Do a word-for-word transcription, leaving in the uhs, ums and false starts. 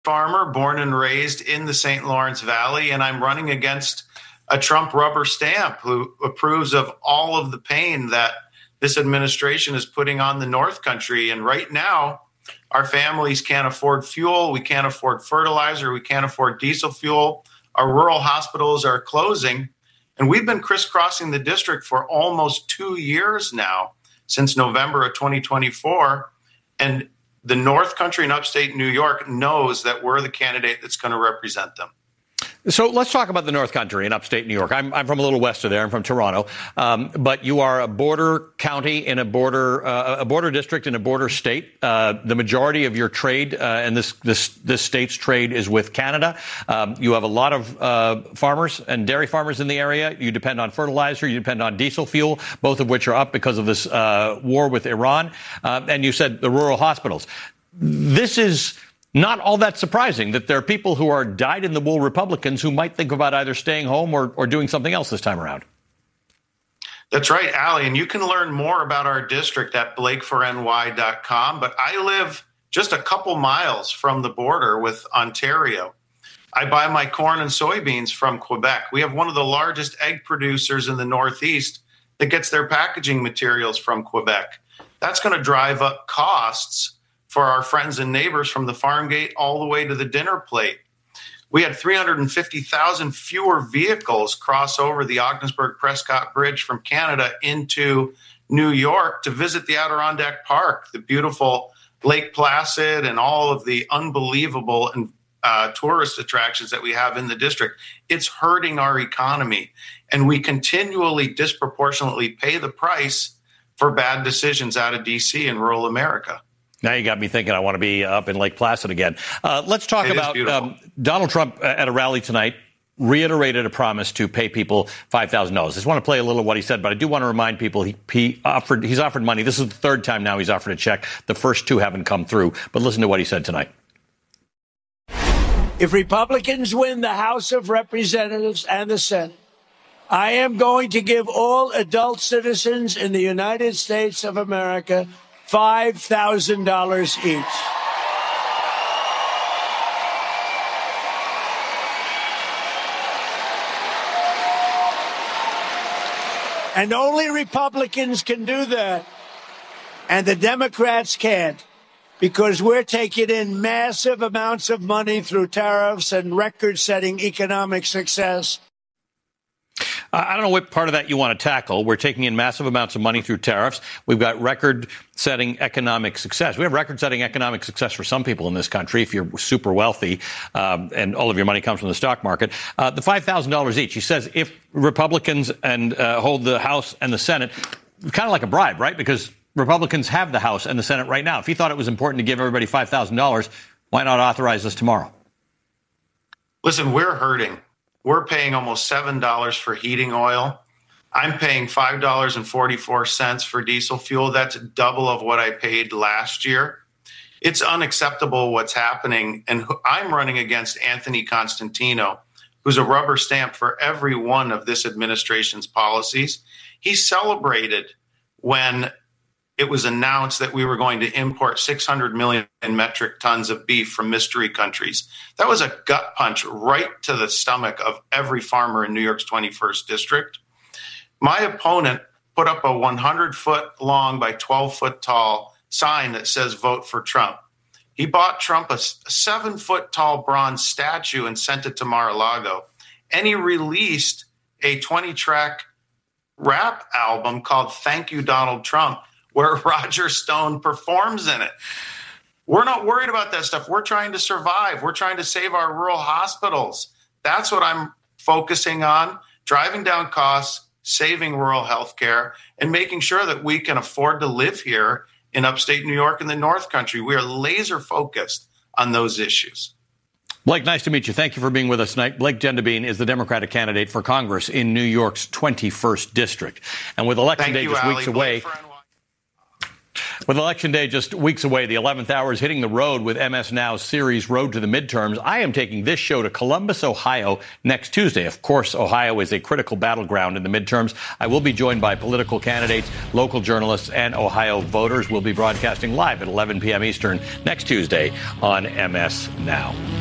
farmer born and raised in the Saint Lawrence Valley, and I'm running against a Trump rubber stamp who approves of all of the pain that this administration is putting on the North Country. And right now, our families can't afford fuel. We can't afford fertilizer. We can't afford diesel fuel. Our rural hospitals are closing. And we've been crisscrossing the district for almost two years now, since November of twenty twenty-four. And the North Country and upstate New York knows that we're the candidate that's going to represent them. So let's talk about the North Country in upstate New York. I'm, I'm from a little west of there. I'm from Toronto. Um, but you are a border county in a border uh, a border district in a border state. Uh, the majority of your trade uh, and this, this this state's trade is with Canada. Um, you have a lot of uh, farmers and dairy farmers in the area. You depend on fertilizer. You depend on diesel fuel, both of which are up because of this uh, war with Iran. Uh, and you said the rural hospitals. This is not all that surprising that there are people who are dyed-in-the-wool Republicans who might think about either staying home or, or doing something else this time around. That's right, Allie. And you can learn more about our district at blake for N Y dot com. But I live just a couple miles from the border with Ontario. I buy my corn and soybeans from Quebec. We have one of the largest egg producers in the Northeast that gets their packaging materials from Quebec. That's going to drive up costs for our friends and neighbors from the farm gate all the way to the dinner plate. We had three hundred fifty thousand fewer vehicles cross over the Ogdensburg-Prescott Bridge from Canada into New York to visit the Adirondack Park, the beautiful Lake Placid, and all of the unbelievable uh, tourist attractions that we have in the district. It's hurting our economy, and we continually disproportionately pay the price for bad decisions out of D C and rural America. Now you got me thinking I want to be up in Lake Placid again. Uh, let's talk it about um, Donald Trump at a rally tonight reiterated a promise to pay people five thousand dollars. I just want to play a little of what he said, but I do want to remind people he, he offered he's offered money. This is the third time now he's offered a check. The first two haven't come through. But listen to what he said tonight. If Republicans win the House of Representatives and the Senate, I am going to give all adult citizens in the United States of America five thousand dollars each. And only Republicans can do that. And the Democrats can't, because we're taking in massive amounts of money through tariffs and record-setting economic success. I don't know what part of that you want to tackle. We're taking in massive amounts of money through tariffs. We've got record-setting economic success. We have record-setting economic success for some people in this country if you're super wealthy um, and all of your money comes from the stock market. Uh, the five thousand dollars each, he says if Republicans and uh, hold the House and the Senate, kind of like a bribe, right? Because Republicans have the House and the Senate right now. If he thought it was important to give everybody five thousand dollars, why not authorize this tomorrow? Listen, we're hurting. We're paying almost seven dollars for heating oil. I'm paying five dollars and forty-four cents for diesel fuel. That's double of what I paid last year. It's unacceptable what's happening. And I'm running against Anthony Constantino, who's a rubber stamp for every one of this administration's policies. He celebrated when it was announced that we were going to import six hundred million metric tons of beef from mystery countries. That was a gut punch right to the stomach of every farmer in New York's twenty-first district. My opponent put up a one hundred foot long by twelve foot tall sign that says vote for Trump. He bought Trump a seven foot tall bronze statue and sent it to Mar-a-Lago. And he released a twenty track rap album called Thank You, Donald Trump, where Roger Stone performs in it. We're not worried about that stuff. We're trying to survive. We're trying to save our rural hospitals. That's what I'm focusing on, driving down costs, saving rural health care, and making sure that we can afford to live here in upstate New York and the North Country. We are laser focused on those issues. Blake, nice to meet you. Thank you for being with us tonight. Blake Gendebien is the Democratic candidate for Congress in New York's twenty-first district. And with election Thank day you, just Allie. weeks away, With Election Day just weeks away, the eleventh hour is hitting the road with M S Now's series Road to the Midterms. I am taking this show to Columbus, Ohio next Tuesday. Of course, Ohio is a critical battleground in the midterms. I will be joined by political candidates, local journalists, and Ohio voters. We'll be broadcasting live at eleven p.m. Eastern next Tuesday on M S Now.